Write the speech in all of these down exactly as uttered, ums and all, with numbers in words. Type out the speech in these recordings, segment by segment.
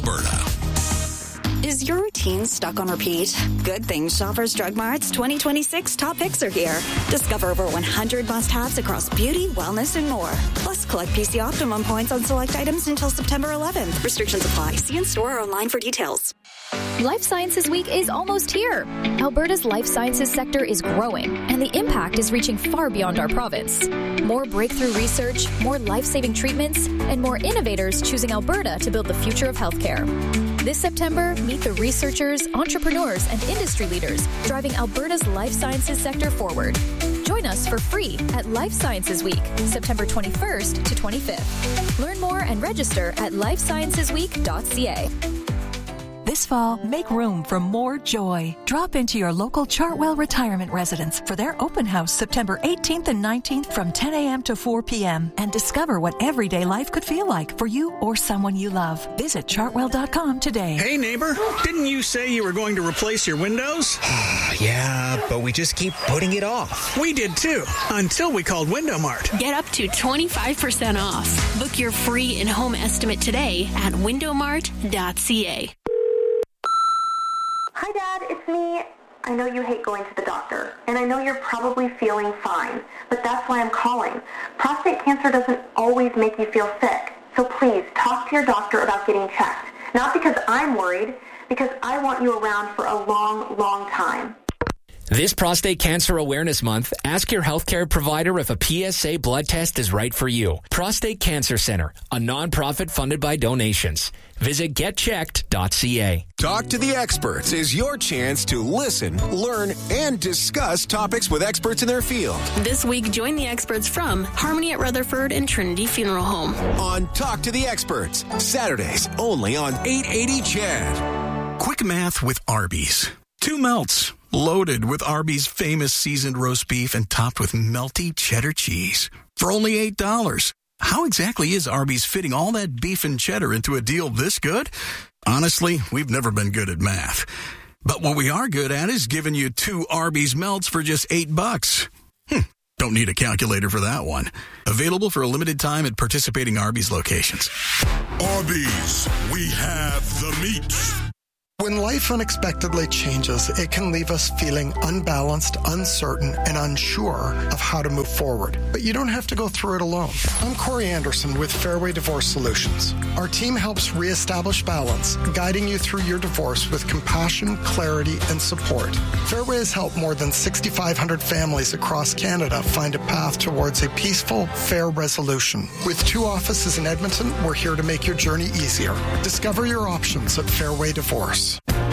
Alberta. Is your routine stuck on repeat? Good things Shoppers Drug Mart's twenty twenty-six top picks are here. Discover over one hundred must-haves across beauty, wellness, and more. Plus, collect P C Optimum points on select items until September eleventh. Restrictions apply. See in store or online for details. Life Sciences Week is almost here. Alberta's life sciences sector is growing, and the impact is reaching far beyond our province. More breakthrough research, more life-saving treatments, and more innovators choosing Alberta to build the future of healthcare. This September, meet the researchers, entrepreneurs, and industry leaders driving Alberta's life sciences sector forward. Join us for free at Life Sciences Week, September twenty-first to twenty-fifth. Learn more and register at life sciences week dot c a. This fall, make room for more joy. Drop into your local Chartwell Retirement Residence for their open house September eighteenth and nineteenth from ten a.m. to four p.m. and discover what everyday life could feel like for you or someone you love. Visit chartwell dot com today. Hey, neighbor, didn't you say you were going to replace your windows? Yeah, but we just keep putting it off. We did too, until we called Window Mart. Get up to twenty-five percent off. Book your free in-home estimate today at window mart dot c a. Hi, Dad, it's me. I know you hate going to the doctor, and I know you're probably feeling fine, but that's why I'm calling. Prostate cancer doesn't always make you feel sick, so please talk to your doctor about getting checked. Not because I'm worried, because I want you around for a long, long time. This Prostate Cancer Awareness Month, ask your healthcare provider if a P S A blood test is right for you. Prostate Cancer Center, a nonprofit funded by donations. Visit get checked dot c a. Talk to the Experts is your chance to listen, learn, and discuss topics with experts in their field. This week, join the experts from Harmony at Rutherford and Trinity Funeral Home. On Talk to the Experts, Saturdays only on eight eighty C H E D. Quick math with Arby's. Two melts, loaded with Arby's famous seasoned roast beef and topped with melty cheddar cheese. For only eight dollars. How exactly is Arby's fitting all that beef and cheddar into a deal this good? Honestly, we've never been good at math. But what we are good at is giving you two Arby's melts for just eight bucks. Hm, don't need a calculator for that one. Available for a limited time at participating Arby's locations. Arby's, we have the meat. When life unexpectedly changes, it can leave us feeling unbalanced, uncertain, and unsure of how to move forward. But you don't have to go through it alone. I'm Corey Anderson with Fairway Divorce Solutions. Our team helps reestablish balance, guiding you through your divorce with compassion, clarity, and support. Fairway has helped more than six thousand five hundred families across Canada find a path towards a peaceful, fair resolution. With two offices in Edmonton, we're here to make your journey easier. Discover your options at Fairway Divorce.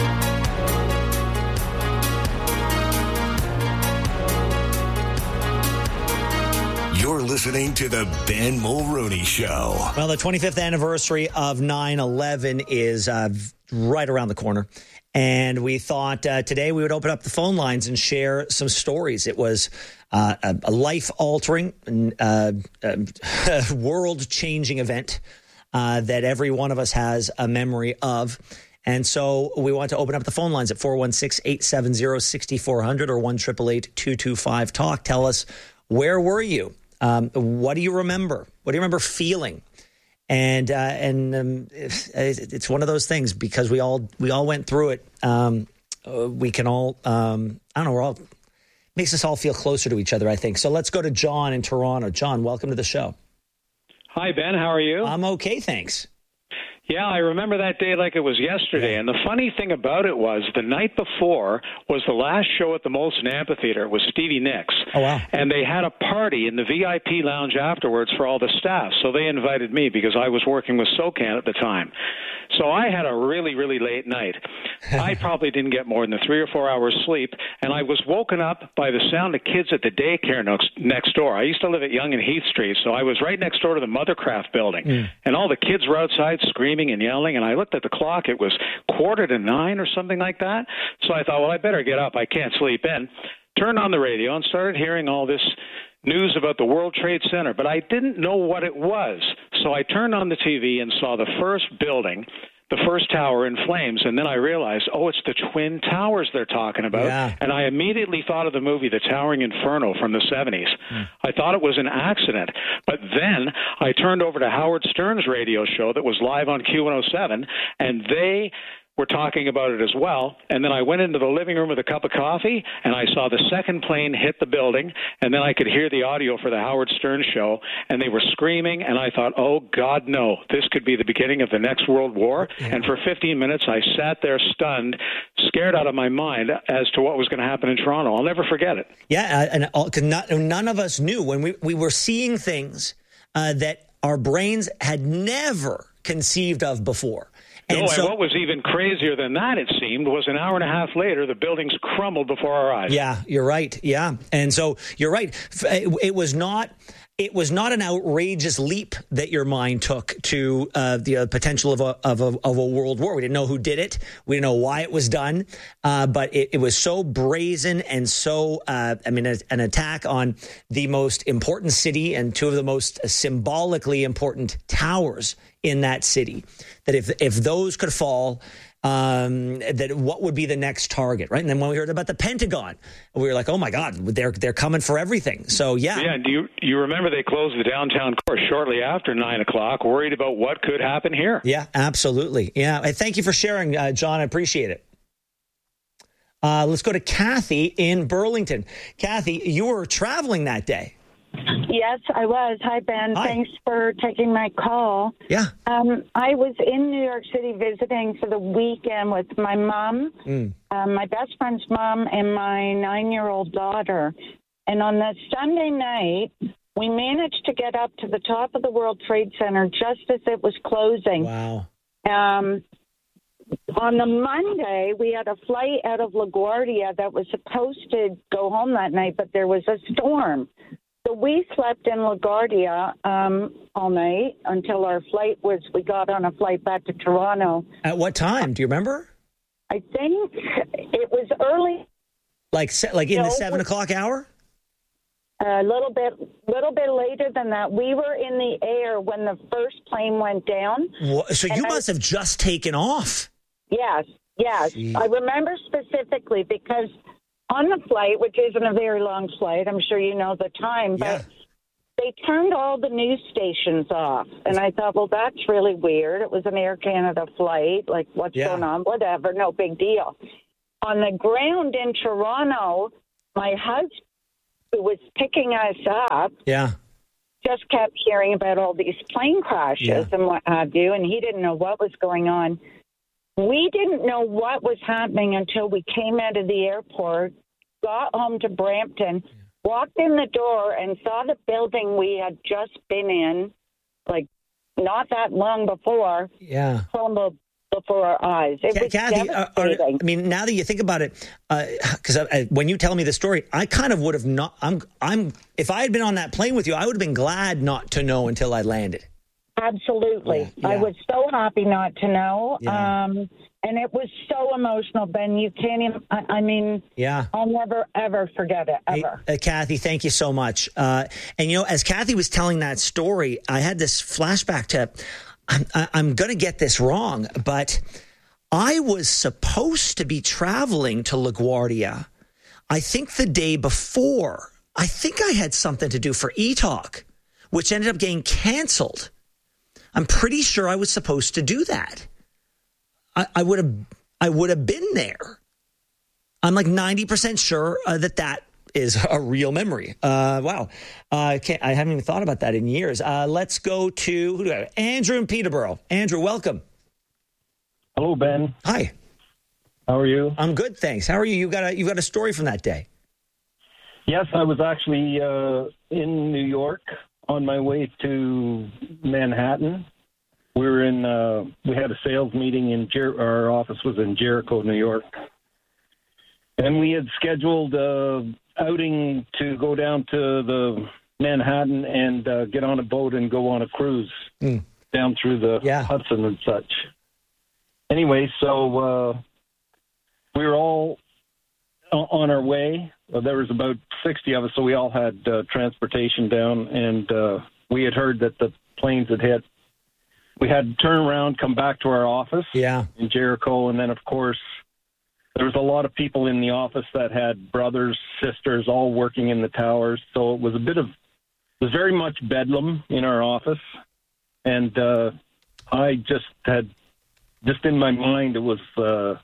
You're listening to the Ben Mulroney Show. Well, the twenty-fifth anniversary of nine eleven is uh, right around the corner. And we thought uh, today we would open up the phone lines and share some stories. It was uh, a, a life-altering, uh, uh, world-changing event uh, that every one of us has a memory of. And so we want to open up the phone lines at four one six, eight seven zero, six four zero zero or one eight eight eight, two two five, talk. Tell us, where were you? Um, what do you remember? What do you remember feeling? And uh, and um, it's one of those things, because we all we all went through it. Um, we can all, um, I don't know, we're all, makes us all feel closer to each other, I think. So let's go to John in Toronto. John, welcome to the show. Hi, Ben. How are you? I'm okay, thanks. Yeah, I remember that day like it was yesterday. And the funny thing about it was the night before was the last show at the Molson Amphitheater. It was Stevie Nicks. Oh, wow. And they had a party in the V I P lounge afterwards for all the staff. So they invited me because I was working with SOCAN at the time. So I had a really, really late night. I probably didn't get more than three or four hours sleep, and I was woken up by the sound of kids at the daycare next door. I used to live at Yonge and Heath Street, so I was right next door to the Mothercraft building, mm. and all the kids were outside screaming and yelling, and I looked at the clock. It was quarter to nine or something like that. So I thought, well, I better get up. I can't sleep in. Turned on the radio and started hearing all this news about the World Trade Center, but I didn't know what it was. So I turned on the T V and saw the first building the first tower in flames, and then I realized, oh, it's the Twin Towers they're talking about. Yeah. And I immediately thought of the movie The Towering Inferno from the seventies. Mm. I thought it was an accident. But then I turned over to Howard Stern's radio show that was live on Q one oh seven, and they were talking about it as well. And then I went into the living room with a cup of coffee, and I saw the second plane hit the building, and then I could hear the audio for the Howard Stern show, and they were screaming, and I thought, oh, God, no, this could be the beginning of the next World War. Yeah. And for fifteen minutes, I sat there stunned, scared out of my mind as to what was going to happen in Toronto. I'll never forget it. Yeah, and all, cause not, none of us knew. When we, we were seeing things uh, that our brains had never conceived of before. And no, so, and what was even crazier than that, it seemed, was an hour and a half later, the buildings crumbled before our eyes. Yeah, you're right. Yeah. And so you're right. It, it was not... It was not an outrageous leap that your mind took to uh, the uh, potential of a, of, a, of a world war. We didn't know who did it. We didn't know why it was done. Uh, but it, it was so brazen and so, uh, I mean, a, an attack on the most important city and two of the most symbolically important towers in that city, that if if those could fall, um, that what would be the next target, right? And then when we heard about the Pentagon, we were like, oh my God, they're they're coming for everything. So yeah. Yeah, and do you you remember they closed the downtown core shortly after nine o'clock, worried about what could happen here? Yeah, absolutely. Yeah, and thank you for sharing, uh, John. I appreciate it. Uh, let's go to Kathy in Burlington. Kathy, you were traveling that day. Yes, I was. Hi, Ben. Hi. Thanks for taking my call. Yeah. Um, I was in New York City visiting for the weekend with my mom, mm. um, my best friend's mom, and my nine-year-old daughter. And on the Sunday night, we managed to get up to the top of the World Trade Center just as it was closing. Wow. Um, on the Monday, we had a flight out of LaGuardia that was supposed to go home that night, but there was a storm. So we slept in LaGuardia um, all night until our flight was, we got on a flight back to Toronto. At what time? Do you remember? I think it was early. Like like in no, the seven o'clock hour? A little bit little bit later than that. We were in the air when the first plane went down. What? So you I, must have just taken off. Yes, yes. Jeez. I remember specifically because on the flight, which isn't a very long flight, I'm sure you know the time, but yeah. they turned all the news stations off. And I thought, well, that's really weird. It was an Air Canada flight. Like, what's yeah. going on? Whatever, no big deal. On the ground in Toronto, my husband, who was picking us up, yeah. just kept hearing about all these plane crashes yeah. and what have you, and he didn't know what was going on. We didn't know what was happening until we came out of the airport, got home to Brampton, walked in the door, and saw the building we had just been in, like not that long before, yeah. crumbled before our eyes. It was Kathy, uh, are, I mean, now that you think about it, because uh, when you tell me the story, I kind of would have not. I'm, I'm. If I had been on that plane with you, I would have been glad not to know until I landed. Absolutely. Yeah, yeah. I was so happy not to know. Yeah. Um, and it was so emotional, Ben. You can't even, I, I mean, yeah. I'll never, ever forget it, ever. Hey, uh, Kathy, thank you so much. Uh, and, you know, as Kathy was telling that story, I had this flashback to, I'm, I'm going to get this wrong, but I was supposed to be traveling to LaGuardia, I think the day before. I think I had something to do for E-Talk, which ended up getting canceled. I'm pretty sure I was supposed to do that. I, I would have I would have been there. I'm like ninety percent sure uh, that that is a real memory. Uh, wow. Uh, can't, I haven't even thought about that in years. Uh, let's go to who do I have? Andrew in Peterborough. Andrew, welcome. Hello, Ben. Hi. How are you? I'm good, thanks. How are you? You got a you got a story from that day? Yes, I was actually uh, in New York on my way to Manhattan. We were in. Uh, we had a sales meeting in Jer- our office was in Jericho, New York, and we had scheduled uh, outing to go down to the Manhattan and uh, get on a boat and go on a cruise mm. down through the yeah. Hudson and such. Anyway, so uh, we were all on our way. Well, there was about sixty of us, so we all had uh, transportation down, and uh, we had heard that the planes had hit. we had to turn around, come back to our office yeah. in Jericho. And then, of course, there was a lot of people in the office that had brothers, sisters, all working in the towers. So it was a bit of, it was very much bedlam in our office. And uh, I just had, just in my mind, it was uh,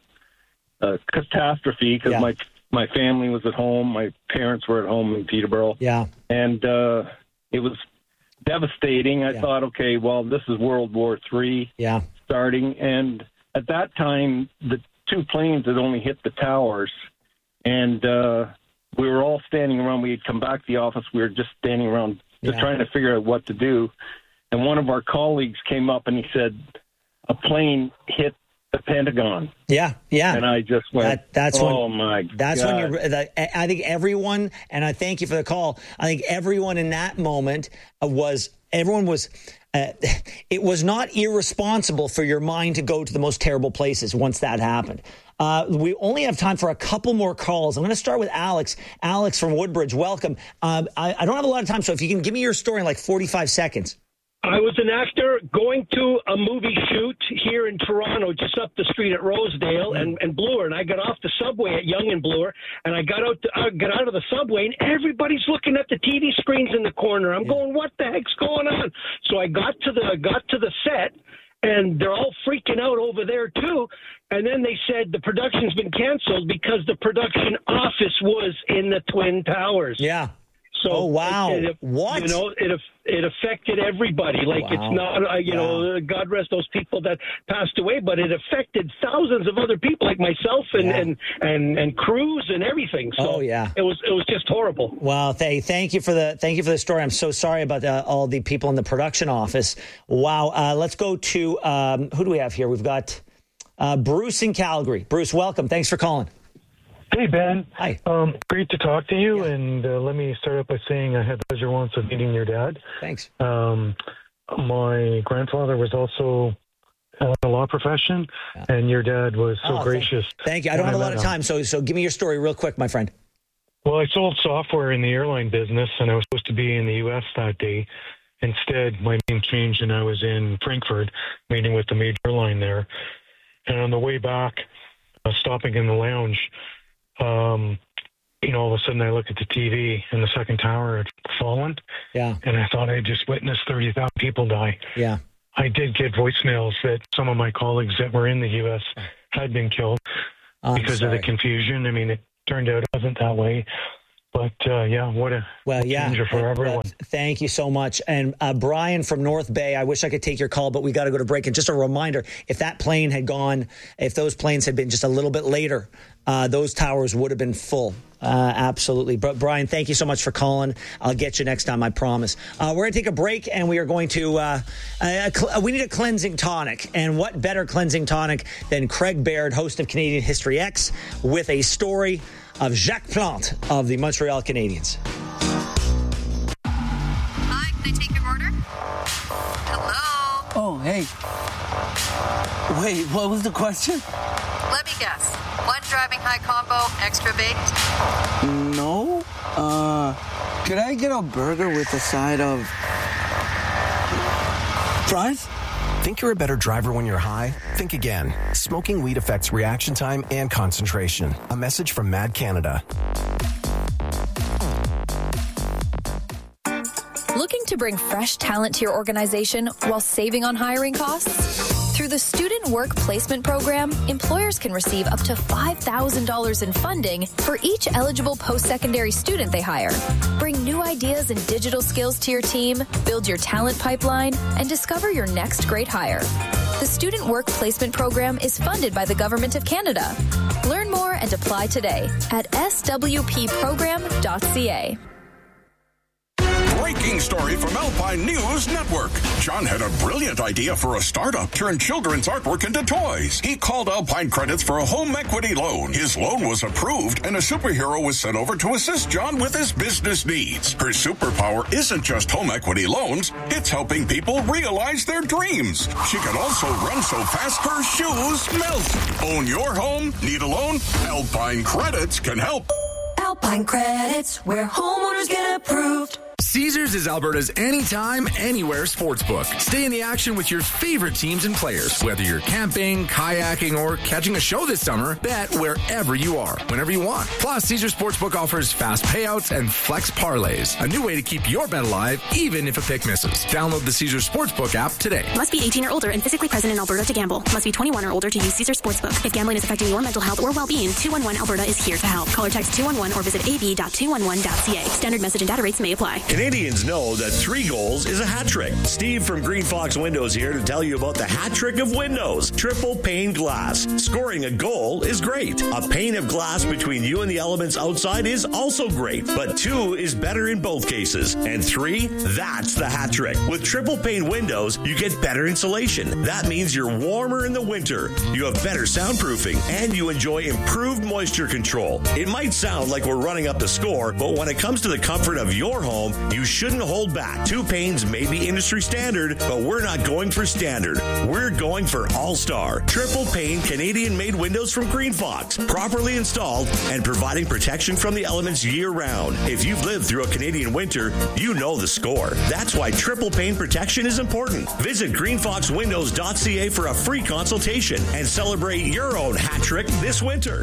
a catastrophe because yeah. my my family was at home. My parents were at home in Peterborough. Yeah. And uh, it was devastating. I yeah. thought, okay, well, this is World War Three yeah. starting. And at that time, the two planes had only hit the towers. And uh, we were all standing around. We had come back to the office. We were just standing around just yeah. trying to figure out what to do. And one of our colleagues came up and he said, a plane hit the Pentagon. Yeah, yeah. And I just went, that, that's oh, when, my that's God. when you're, that, I think everyone, and I thank you for the call, I think everyone in that moment was, everyone was, uh, it was not irresponsible for your mind to go to the most terrible places once that happened. Uh, we only have time for a couple more calls. I'm going to start with Alex. Alex from Woodbridge, welcome. Um, I, I don't have a lot of time, so if you can give me your story in like forty-five seconds. I was an actor going to a movie shoot here in Toronto, just up the street at Rosedale and, and Bloor. And I got off the subway at Yonge and Bloor, and I got out to, uh, got out of the subway, and everybody's looking at the T V screens in the corner. I'm yeah. going, what the heck's going on? So I got to the got to the set, and they're all freaking out over there too. And then they said the production's been canceled because the production office was in the Twin Towers. Yeah. So, oh, wow. It, it, what? You know, it it affected everybody. Like, wow. it's not, uh, you wow. know, God rest those people that passed away, but it affected thousands of other people like myself and, yeah. and, and, and crews and everything. So oh, yeah. it was it was just horrible. Well, th- thank you for the thank you for the story. I'm so sorry about uh, all the people in the production office. Wow. Uh, let's go to, um, who do we have here? We've got uh, Bruce in Calgary. Bruce, welcome. Thanks for calling. Hey, Ben. Hi. Um, great to talk to you. Yeah. And uh, let me start out by saying I had the pleasure once of meeting your dad. Thanks. Um, my grandfather was also in the law profession, yeah. and your dad was so oh, gracious. Thank, thank you. I don't have a lot of time, so so give me your story real quick, my friend. Well, I sold software in the airline business, and I was supposed to be in the U S that day. Instead, my name changed, and I was in Frankfurt meeting with the major airline there. And on the way back, uh, stopping in the lounge, Um, you know, all of a sudden I look at the T V and the second tower had fallen. Yeah. And I thought I just witnessed thirty thousand people die. Yeah. I did get voicemails that some of my colleagues that were in the U S had been killed I'm because sorry. of the confusion. I mean, it turned out it wasn't that way. But, uh, yeah, what a well, yeah. changer for uh, everyone. Uh, thank you so much. And uh, Brian from North Bay, I wish I could take your call, but we got to go to break. And just a reminder, if that plane had gone, if those planes had been just a little bit later, uh, those towers would have been full. Uh, absolutely. But Brian, thank you so much for calling. I'll get you next time, I promise. Uh, we're going to take a break, and we are going to, uh, uh, cl- we need a cleansing tonic. And what better cleansing tonic than Craig Baird, host of Canadian History X, with a story of Jacques Plante of the Montreal Canadiens. Hi, can I take your order? Hello? Oh, hey. Wait, what was the question? Let me guess. One driving high combo, extra baked? No. Uh, could I get a burger with a side of fries? Think you're a better driver when you're high? Think again. Smoking weed affects reaction time and concentration. A message from Mad Canada. Looking to bring fresh talent to your organization while saving on hiring costs? Through the Student Work Placement Program, employers can receive up to five thousand dollars in funding for each eligible post-secondary student they hire. Bring new ideas and digital skills to your team, build your talent pipeline, and discover your next great hire. The Student Work Placement Program is funded by the Government of Canada. Learn more and apply today at s w p program dot c a. Breaking story from Alpine News Network. John had a brilliant idea for a startup, turn children's artwork into toys. He called Alpine Credits for a home equity loan. His loan was approved, and a superhero was sent over to assist John with his business needs. Her superpower isn't just home equity loans, it's helping people realize their dreams. She can also run so fast her shoes melt. Own your home? Need a loan? Alpine Credits can help. Alpine Credits, where homeowners get approved. Caesars is Alberta's anytime, anywhere sportsbook. Stay in the action with your favorite teams and players. Whether you're camping, kayaking, or catching a show this summer, bet wherever you are, whenever you want. Plus, Caesars Sportsbook offers fast payouts and flex parlays. A new way to keep your bet alive, even if a pick misses. Download the Caesars Sportsbook app today. Must be eighteen or older and physically present in Alberta to gamble. Must be twenty-one or older to use Caesars Sportsbook. If gambling is affecting your mental health or well-being, two one one Alberta is here to help. Call or text two one one or visit a b dot two one one dot c a. Standard message and data rates may apply. Canadians know that three goals is a hat trick. Steve from Green Fox Windows here to tell you about the hat trick of windows. Triple pane glass. Scoring a goal is great. A pane of glass between you and the elements outside is also great. But two is better in both cases. And three, that's the hat trick. With triple pane windows, you get better insulation. That means you're warmer in the winter. You have better soundproofing and you enjoy improved moisture control. It might sound like we're running up the score, but when it comes to the comfort of your home, you shouldn't hold back. Two panes may be industry standard, but we're not going for standard. We're going for all-star. Triple pane Canadian-made windows from Green Fox. Properly installed and providing protection from the elements year-round. If you've lived through a Canadian winter, you know the score. That's why triple pane protection is important. Visit green fox windows dot c a for a free consultation and celebrate your own hat trick this winter.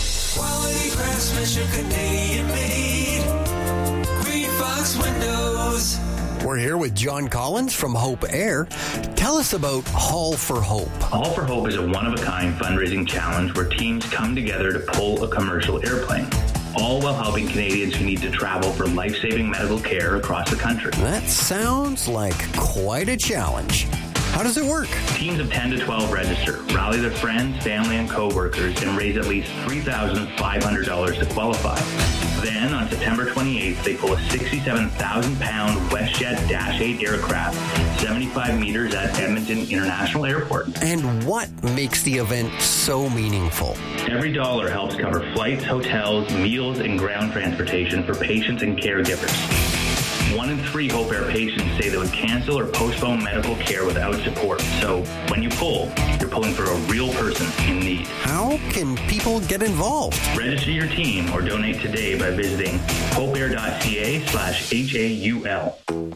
Quality craftsmanship, Canadian made. Green Fox Windows. We're here with John Collins from Hope Air. Tell us about Haul for Hope. Haul for Hope is a one-of-a-kind fundraising challenge where teams come together to pull a commercial airplane, all while helping Canadians who need to travel for life-saving medical care across the country. That sounds like quite a challenge. How does it work? Teams of ten to twelve register, rally their friends, family, and co-workers, and raise at least three thousand five hundred dollars to qualify. Then, on September twenty-eighth, they pull a sixty-seven thousand pound WestJet Dash eight aircraft, seventy-five meters at Edmonton International Airport. And what makes the event so meaningful? Every dollar helps cover flights, hotels, meals, and ground transportation for patients and caregivers. One in three Hope Air patients say they would cancel or postpone medical care without support. So when you pull, you're pulling for a real person in need. How can people get involved? Register your team or donate today by visiting hopeair dot c a slash H A U L.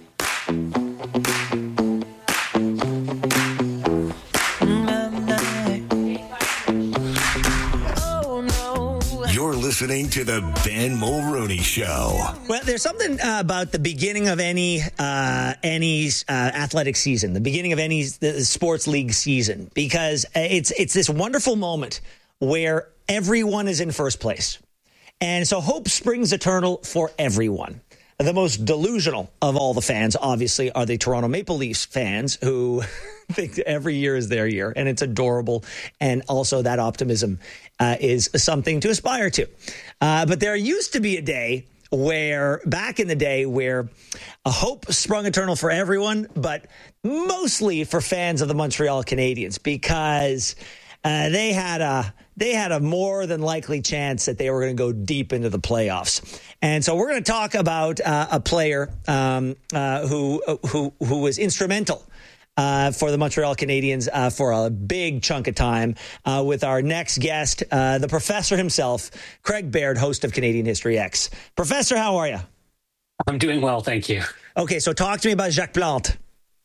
Listening to the Ben Mulroney Show. Well, there's something uh, about the beginning of any uh, any uh, athletic season, the beginning of any the sports league season, because it's it's this wonderful moment where everyone is in first place, and so hope springs eternal for everyone. The most delusional of all the fans, obviously, are the Toronto Maple Leafs fans who think every year is their year, and it's adorable. And also that optimism uh, is something to aspire to. Uh, but there used to be a day where, back in the day, where a hope sprung eternal for everyone, but mostly for fans of the Montreal Canadiens, because uh, they had a they had a more than likely chance that they were going to go deep into the playoffs. And so we're going to talk about uh, a player um, uh, who who who was instrumental uh, for the Montreal Canadiens uh, for a big chunk of time uh, with our next guest, uh, the professor himself, Craig Baird, host of Canadian History X. Professor, how are you? I'm doing well, thank you. Okay, so talk to me about Jacques Plante.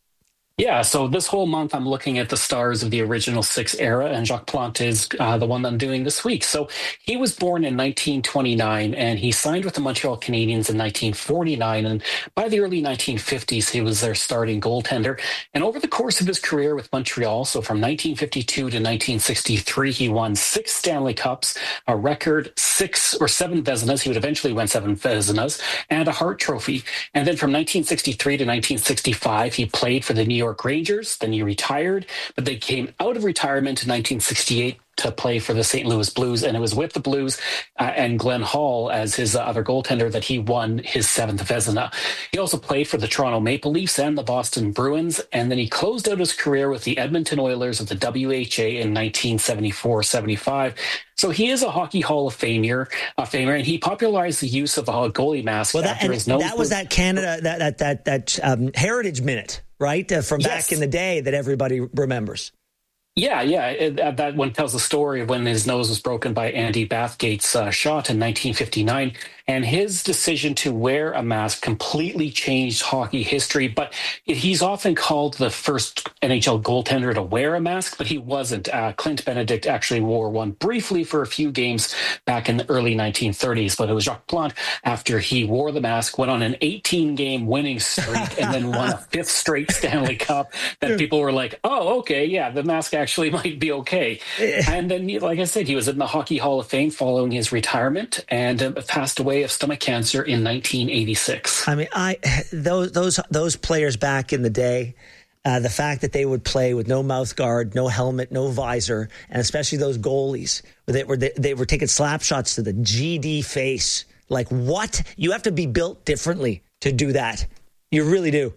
Yeah, so this whole month I'm looking at the stars of the original six era, and Jacques Plante is uh, the one that I'm doing this week. So he was born in nineteen twenty-nine, and he signed with the Montreal Canadiens in nineteen forty-nine, and by the early nineteen fifties, he was their starting goaltender. And over the course of his career with Montreal, so from nineteen fifty-two to nineteen sixty-three, he won six Stanley Cups, a record six or seven Vezinas. He would eventually win seven Vezinas, and a Hart Trophy. And then from nineteen sixty-three to nineteen sixty-five, he played for the New York Rangers. Then he retired, but they came out of retirement in nineteen sixty-eight to play for the Saint Louis Blues, and it was with the Blues uh, and Glenn Hall as his uh, other goaltender that he won his seventh Vezina. He also played for the Toronto Maple Leafs and the Boston Bruins, and then he closed out his career with the Edmonton Oilers of the W H A in nineteen seventy-four seventy-five. So he is a Hockey Hall of Famer, uh, famer, and he popularized the use of a goalie mask. Well, that, after his nose that was that Canada that that that that um, Heritage Minute, right, uh, from yes. back in the day that everybody remembers. Yeah, yeah. It, that one tells the story of when his nose was broken by Andy Bathgate's uh, shot in nineteen fifty-nine. And his decision to wear a mask completely changed hockey history. But he's often called the first N H L goaltender to wear a mask, but he wasn't. Uh, Clint Benedict actually wore one briefly for a few games back in the early nineteen thirties. But it was Jacques Plante, after he wore the mask, went on an eighteen-game winning streak and then won a fifth straight Stanley Cup, that people were like, oh, okay, yeah, the mask actually might be okay. And then, like I said, he was in the Hockey Hall of Fame following his retirement and uh, passed away of stomach cancer in nineteen eighty-six. I mean, I those those those players back in the day, uh, the fact that they would play with no mouth guard, no helmet, no visor, and especially those goalies, they were they, they were taking slap shots to the G D face. Like, what? You have to be built differently to do that. You really do.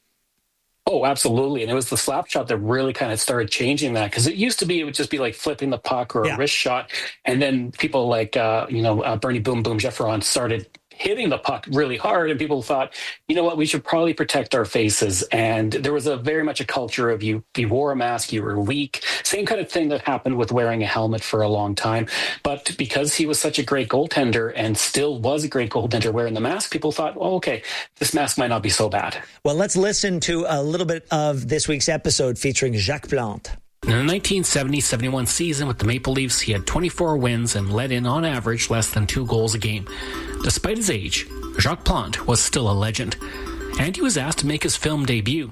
Oh, absolutely. And it was the slap shot that really kind of started changing that, because it used to be, it would just be like flipping the puck or a yeah. wrist shot. And then people like, uh, you know, uh, Bernie Boom Boom Jefferon started hitting the puck really hard. And people thought, you know what, we should probably protect our faces. And there was a very much a culture of you, you wore a mask, you were weak. Same kind of thing that happened with wearing a helmet for a long time. But because he was such a great goaltender and still was a great goaltender wearing the mask, people thought, oh, okay, this mask might not be so bad. Well, let's listen to a little bit of this week's episode featuring Jacques Plante. In the nineteen seventy seventy-one season with the Maple Leafs, he had twenty-four wins and let in, on average, less than two goals a game. Despite his age, Jacques Plante was still a legend, and he was asked to make his film debut.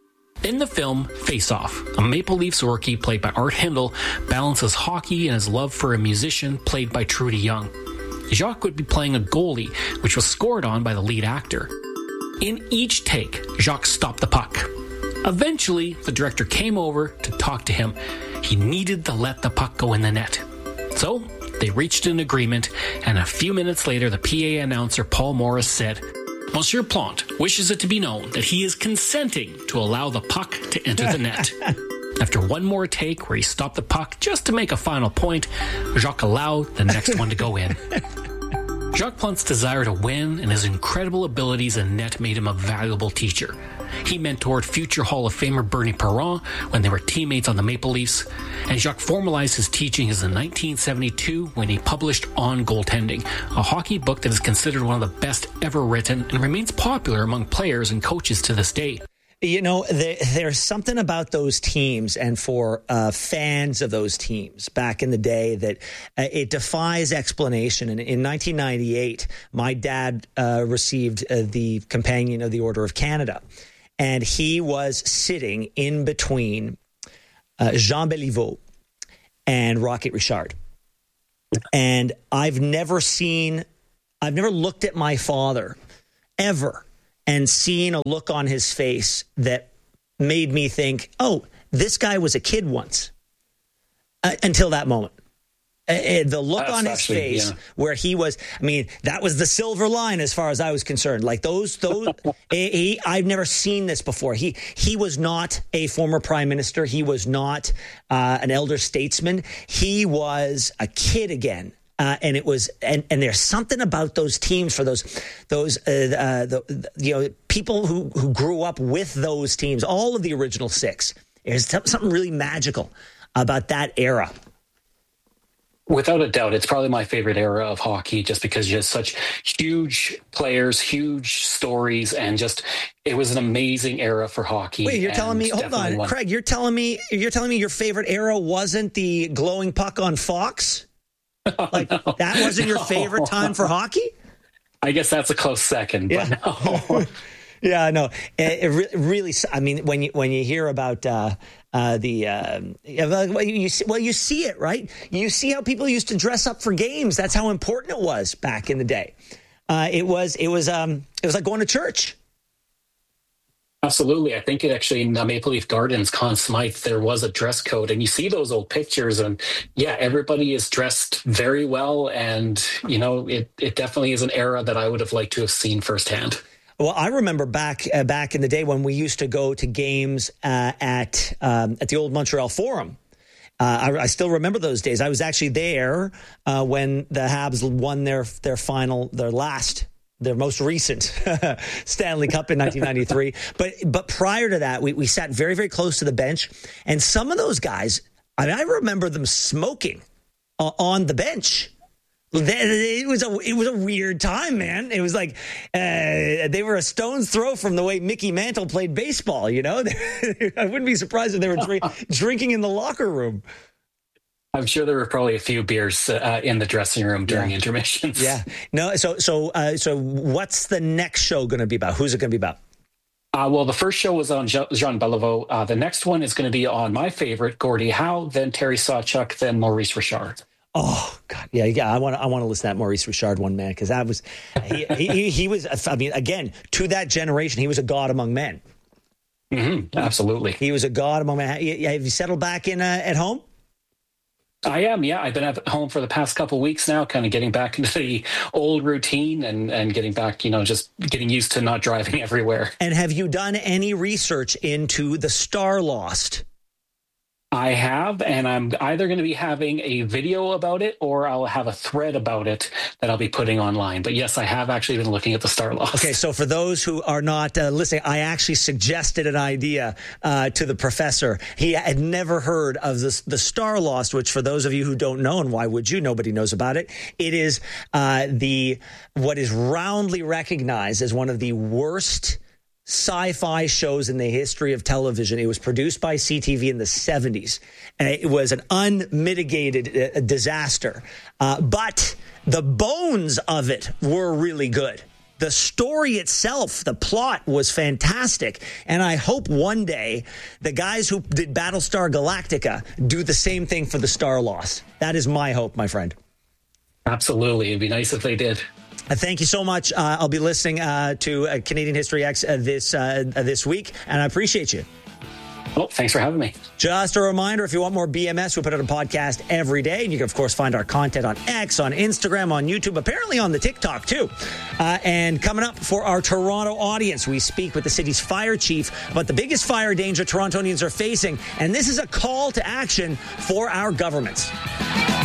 In the film Face Off, a Maple Leafs rookie played by Art Hindle balances hockey and his love for a musician played by Trudy Young. Jacques would be playing a goalie, which was scored on by the lead actor. In each take, Jacques stopped the puck. Eventually, the director came over to talk to him. He needed to let the puck go in the net. So, they reached an agreement, and a few minutes later, the P A announcer Paul Morris said, Monsieur Plante wishes it to be known that he is consenting to allow the puck to enter the net. After one more take where he stopped the puck just to make a final point, Jacques allowed the next one to go in. Jacques Plante's desire to win and his incredible abilities in net made him a valuable teacher. He mentored future Hall of Famer Bernie Perron when they were teammates on the Maple Leafs, and Jacques formalized his teachings in nineteen seventy-two when he published On Goaltending, a hockey book that is considered one of the best ever written and remains popular among players and coaches to this day. You know, there, there's something about those teams, and for uh, fans of those teams back in the day, that uh, it defies explanation. And in nineteen ninety-eight, my dad uh, received uh, the Companion of the Order of Canada, and he was sitting in between uh, Jean Béliveau and Rocket Richard. And I've never seen, I've never looked at my father ever and seen a look on his face that made me think, oh, this guy was a kid once. Uh, until that moment. Uh, the look That's on his actually, face yeah. where he was, I mean, that was the silver line as far as I was concerned. Like those, those, he, I've never seen this before. He, he was not a former prime minister. He was not uh, an elder statesman. He was a kid again. Uh, and it was, and, and there's something about those teams for those, those, uh, uh, the, the, you know, people who, who grew up with those teams, all of the original six. There's something really magical about that era. Without a doubt, it's probably my favorite era of hockey, just because you had such huge players, huge stories, and just it was an amazing era for hockey. Wait, you're telling me? Hold on, one. Craig. You're telling me you're telling me your favorite era wasn't the glowing puck on Fox? Like no, that wasn't your favorite time for hockey? I guess that's a close second. Yeah. But no. Yeah, no. It, it re- really. I mean, when you when you hear about uh, uh, the uh, well, you see, well, you see it, right? You see how people used to dress up for games. That's how important it was back in the day. Uh, it was it was um, it was like going to church. Absolutely. I think it actually in the Maple Leaf Gardens, Conn Smythe, there was a dress code, and you see those old pictures, and yeah, everybody is dressed very well, and you know, it it definitely is an era that I would have liked to have seen firsthand. Well, I remember back uh, back in the day when we used to go to games uh, at um, at the old Montreal Forum. Uh, I, I still remember those days. I was actually there uh, when the Habs won their their final, their last, their most recent Stanley Cup in nineteen ninety-three. But but prior to that, we, we sat very, very close to the bench. And some of those guys, I mean, I remember them smoking uh, on the bench. It was a it was a weird time, man. It was like uh, they were a stone's throw from the way Mickey Mantle played baseball. You know, I wouldn't be surprised if they were drink, drinking in the locker room. I'm sure there were probably a few beers uh, in the dressing room during yeah. intermissions. Yeah. No. So so uh, so what's the next show going to be about? Who's it going to be about? Uh, well, the first show was on Jean Beliveau. Uh, the next one is going to be on my favorite, Gordie Howe, then Terry Sawchuk, then Maurice Richard. Oh God, yeah, yeah. I want to, I want to listen to that Maurice Richard one, man, because that was, he, he, he was. I mean, again, to that generation, he was a god among men. Mm-hmm, absolutely, he was a god among men. Have you settled back in uh, at home? I am, yeah. I've been at home for the past couple of weeks now, kind of getting back into the old routine and and getting back, you know, just getting used to not driving everywhere. And have you done any research into the Star Lost? I have, and I'm either going to be having a video about it or I'll have a thread about it that I'll be putting online. But yes, I have actually been looking at the Star Lost. Okay, so for those who are not uh, listening, I actually suggested an idea uh, to the professor. He had never heard of this, the Star Lost, which for those of you who don't know, and why would you? Nobody knows about it. It is uh, the what is roundly recognized as one of the worst sci-fi shows in the history of television. It was produced by C T V in the seventies. And it was an unmitigated uh, disaster. Uh, but the bones of it were really good. The story itself, the plot was fantastic. And I hope one day the guys who did Battlestar Galactica do the same thing for the Star Lost. That is my hope, my friend. Absolutely. It'd be nice if they did. Uh, thank you so much. Uh, I'll be listening uh, to uh, Canadian History X uh, this uh, uh, this week, and I appreciate you. Well, thanks for having me. Just a reminder, if you want more B M S, we put out a podcast every day, and you can, of course, find our content on X, on Instagram, on YouTube, apparently on the TikTok, too. Uh, and coming up for our Toronto audience, we speak with the city's fire chief about the biggest fire danger Torontonians are facing, and this is a call to action for our governments.